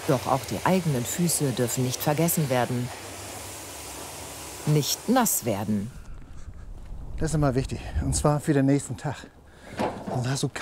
Doch auch die eigenen Füße dürfen nicht vergessen werden. Nicht nass werden. Das ist immer wichtig. Und zwar für den nächsten Tag. Dann hast du